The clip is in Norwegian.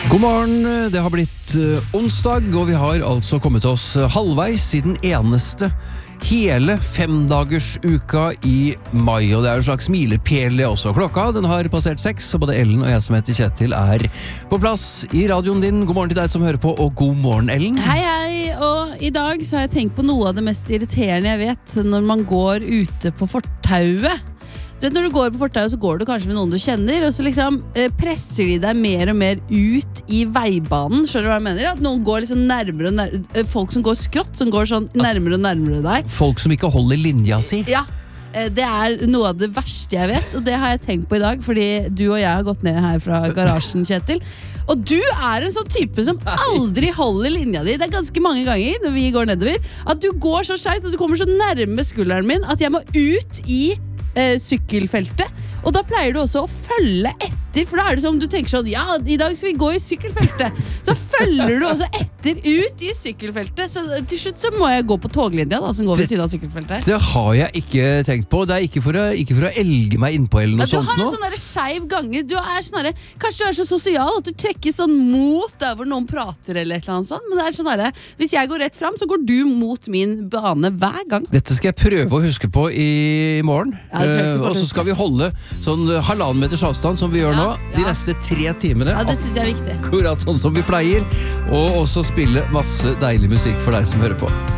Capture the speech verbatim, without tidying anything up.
God morgen, det har blitt uh, onsdag, og vi har altså kommet oss uh, halvveis i den eneste hele femdagers uka i mai, og det er en slags milepæl også. Klokka, den har passert seks, og både Ellen og jeg som heter Kjetil er på plass i radioen din. God morgen til deg som hører på, og god morgen, Ellen. Hei, hei, og i dag så har jeg tenkt på noe av det mest irriterende jeg vet når man går ute på fortauet. Du vet, når du går på fortauet, så går du kanskje med noen du kjenner, og så liksom eh, presser de deg mer og mer ut i veibanen. Skjønner du hva jeg mener? At noen går liksom nærmere og nærmere, folk som går skrått, som går sånn nærmere og nærmere deg. Folk som ikke holder linja si. Ja, eh, det er noe av det verste jeg vet, og det har jeg tenkt på i dag, fordi du og jeg har gått ned her fra garasjen, Kjetil. Og du er en sånn type som aldri holder linja di. Det er ganske mange ganger når vi går nedover, at du går så skjeit, og du kommer så nærme skulderen min, at jeg må ut i eh, sykkelfeltet. Og da pleier du også å følge etter, for da er det som om du tenker sånn, ja, i dag skal vi gå i sykkelfeltet. Så følger du også etter ut i sykkelfeltet. Så til slutt så må jeg gå på toglinja da, som går ved siden av sykkelfeltet. Det har jeg ikke tenkt på. Det er ikke for å, ikke for å elge meg innpå eller noe ja, sånt nå. Du har en sånn der skeiv gange. Du er sånn der, kanskje du er så sosial at du trekker sånn mot der hvor noen prater eller et eller annet sånt. Men det er sånn der, hvis jeg går rett frem, så går du mot min bane hver gang. Dette skal jeg prøve å huske på i morgen. Ja, uh, og så skal vi holde sånn halvannen meters avstand som vi gjør ja, nå, de ja. neste tre timene. Ja, det synes jeg er viktig. Akkurat sånn som vi pleier. Og også spille masse deilig musikk for deg som hører på.